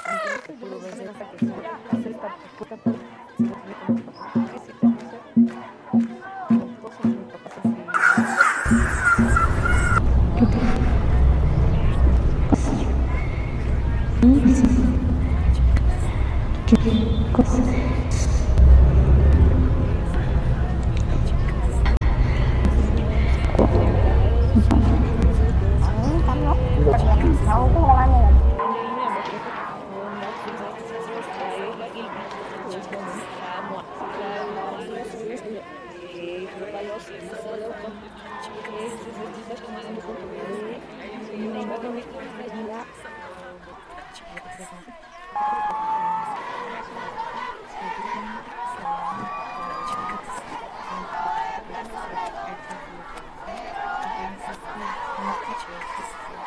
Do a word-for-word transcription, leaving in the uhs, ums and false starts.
Incluso yo lo veo hasta que se está puta por que si te gusta cosas mi papá ¿Qué cosa? Thank you.